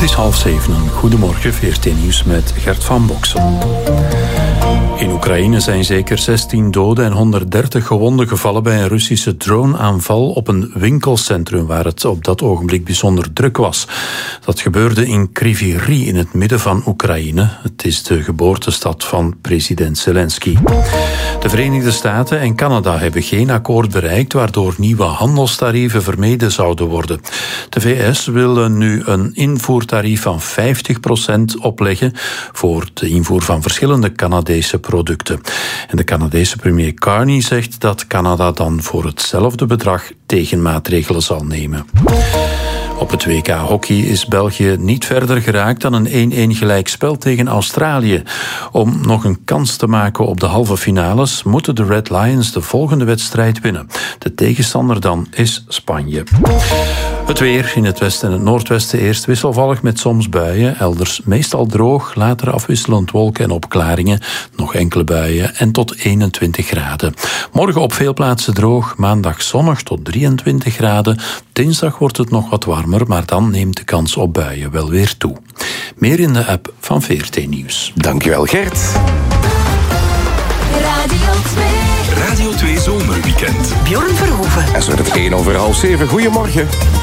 is 6:30. Goedemorgen, VRT Nieuws met Gert van Boksen. In Oekraïne zijn zeker 16 doden en 130 gewonden gevallen bij een Russische droneaanval op een winkelcentrum waar het op dat ogenblik bijzonder druk was. Dat gebeurde in Kryvyi Rih in het midden van Oekraïne. Het is de geboortestad van president Zelensky. De Verenigde Staten en Canada hebben geen akkoord bereikt waardoor nieuwe handelstarieven vermeden zouden worden. De VS wil nu een invoertarief van 50% opleggen voor de invoer van verschillende Canadese producten. En de Canadese premier Carney zegt dat Canada dan voor hetzelfde bedrag tegenmaatregelen zal nemen. Op het WK hockey is België niet verder geraakt dan een 1-1 gelijkspel tegen Australië. Om nog een kans te maken op de halve finales moeten de Red Lions de volgende wedstrijd winnen. De tegenstander dan is Spanje. Het weer in het westen en het noordwesten eerst wisselvallig met soms buien. Elders meestal droog, later afwisselend wolken en opklaringen. Nog enkele buien en tot 21 graden. Morgen op veel plaatsen droog, maandag zonnig tot 23 graden. Dinsdag wordt het nog wat warmer, maar dan neemt de kans op buien wel weer toe. Meer in de app van VRT Nieuws. Dankjewel, Gert. Radio 2 Zomerweekend. Bjorn Verhoeven. En zo wordt het 6:01. Goedemorgen.